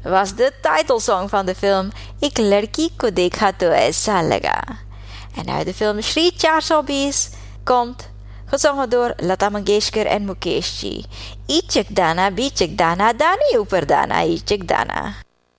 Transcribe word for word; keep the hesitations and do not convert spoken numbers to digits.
was de titelsong van de film Ik Ladki Ko Dekha To Aisa Laga. En uit de film Shri Char Sobis komt, gezongen door Lata Mangeshkar en Mukeshji, Ichik Dana, Bichik Dana, Dani Upar Dana, Ichik Dana.